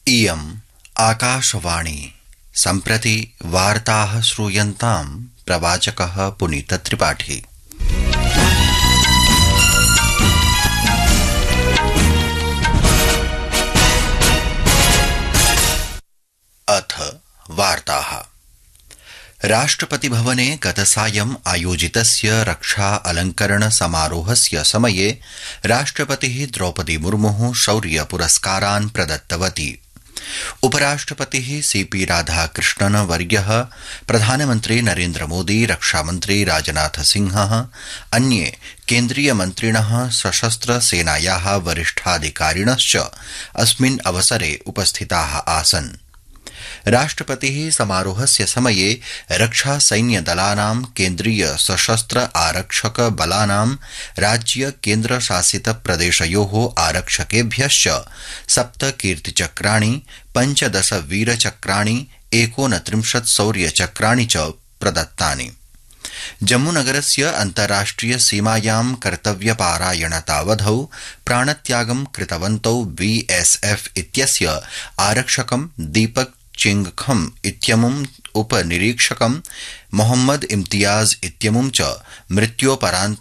इयम् आकाशवाणी सम्प्रति वार्ताः श्रूयन्ताम् प्रवाचकः पुनीतत्रिपाठी। अथ वार्ताः। राष्ट्रपतिभवने गतसायम् आयोजितस्य रक्षा अलंकरण समारोहस्य समये राष्ट्रपतिः द्रौपदी मुर्मुः शौर्य पुरस्कारान् प्रदत्तवती। उपराष्ट्रपतिः सीपी राधाकृष्णन् वर्यः, प्रधानमन्त्री नरेन्द्र मोदी, रक्षामन्त्री राजनाथ सिंहः, अन्ये केन्द्रीयमन्त्रिणः, सशस्त्र सेनायाः वरिष्ठाधिकारिणश्च अस्मिन् अवसरे उपस्थिताः आसन्। राष्ट्रपतिः समारोहस्य समये रक्षा सैन्यदलानां, केन्द्रीय सशस्त्र आरक्षक बलानां, राज्य केन्द्रशासित प्रदेशयोः आरक्षकेभ्यश्च 7 कीर्तिचक्राणि, 15 वीरचक्राणि, 39 शौर्यचक्राणि च प्रदत्तानि। जम्मूनगरस्य अन्ताराष्ट्रिय सीमायां कर्तव्यपारायणतावधौ प्राणत्यागं कृतवन्तौ बीएसएफ इत्यस्य आरक्षकं दीपक चिंगखम इत्यमुम्, उपनिरीक्षकं मोहम्मद इम्तियाज इत्यमुं च मृत्योपरान्त